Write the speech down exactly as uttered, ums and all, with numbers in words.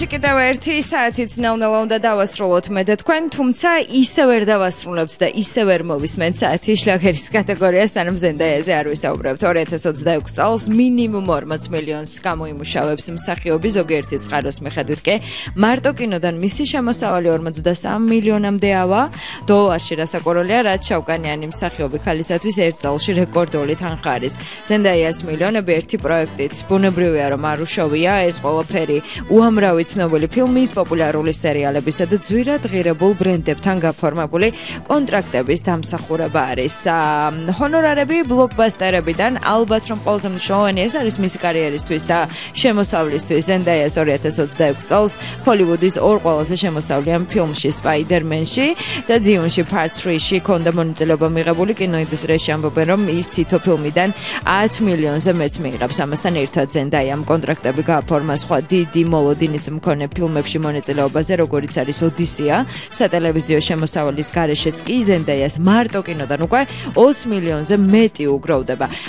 ნახევარში კიდევ ერთი საათით ნელ-ნელა უნდა დავასრულოთ მე და თქვენ, თუმცა ისე ვერ დავასრულებთ და ისე ვერ მოვისმენთ საათი შლაგერის კატეგორიას, სანამ ზენდაიაზე არ ვისაუბრებთ. ორი ათას ოცდაექვსი წელს მინიმუმ ორმოც მილიონს გამოიმუშავებს მსახიობი, ზოგიერთი წყაროს მიხედვით კი მარტო კინოდან მისი შემოსავალი ორმოცდასამ მილიონამდე ავა დოლარში, რასაკვირველია, რაც შავკანიანი მსახიობი ქალისათვის ერთ წელში რეკორდული თანხა არის. ზენდაიას მილიონები ერთი პროექტით, ბუნებრივია რომ არ უშოვია ეს ყველაფერი უამრავი ცნობილი ფილმის, პოპულარული სერიალებისა და ძვირად ღირებულ ბრენდებთან გაფორმებული კონტრაქტების დამსახურება არის. ჰონორარები ბლოკბასტერებიდან ალბათ რომ ყველაზე მნიშვნელოვანი ეს არის მისი კარიერისთვის და შემოსავლისთვის. ზენდაიას ორი ათას ოცდაექვსი წელს ჰოლივუდის ორ ყველაზე შემოსავლიან ფილმში სპაიდერმენში და დიუნში Part თრიში ქონდა მონაწილეობა მიღებული. კინოინდუსტრიაში ამბობენ რომ ის თითო ფილმიდან ათ მილიონზე მეც მიიღებს. ამასთან ერთად ზენდაიამ კონტრაქტები გააფორმა სხვა დიდი მოლოდინის მქონე ფილმებში მონაწილეობაზე, როგორიც არის ოდისეა. სატელევიზიო შემოსავალის გარეშეც კი ზენდაიას მარტო კინოდან უკვე ოცი მილიონზე მეტი უგროვდება.